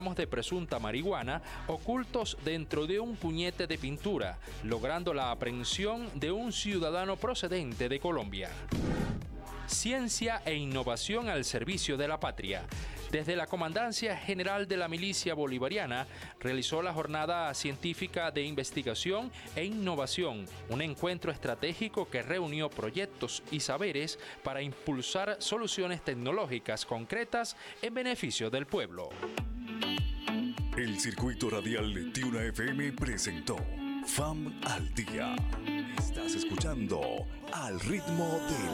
de presunta marihuana ocultos dentro de un puñete de pintura, logrando la aprehensión de un ciudadano procedente de Colombia. Ciencia e innovación al servicio de la patria. Desde la Comandancia General de la Milicia Bolivariana realizó la Jornada Científica de Investigación e Innovación, un encuentro estratégico que reunió proyectos y saberes para impulsar soluciones tecnológicas concretas en beneficio del pueblo. El Circuito Radial de Una FM presentó FAM al Día. Estás escuchando Al Ritmo de